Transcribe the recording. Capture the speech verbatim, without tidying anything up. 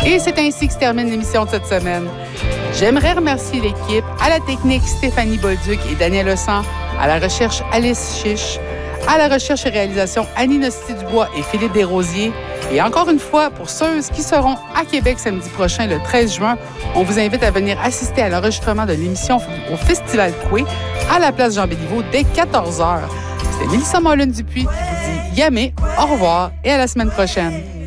Et c'est ainsi que se termine l'émission de cette semaine. J'aimerais remercier l'équipe, à la technique Stéphanie Bolduc et Daniel Lecent, à la recherche Alice Chiche, à la recherche et réalisation Annie Nosti-Dubois et Philippe Desrosiers. Et encore une fois, pour ceux qui seront à Québec samedi prochain, le treize juin, on vous invite à venir assister à l'enregistrement de l'émission au Festival Coué à la place Jean-Béliveau dès quatorze heures. C'était Mélissa Mollin-Dupuis qui vous dit yamé, au revoir et à la semaine prochaine.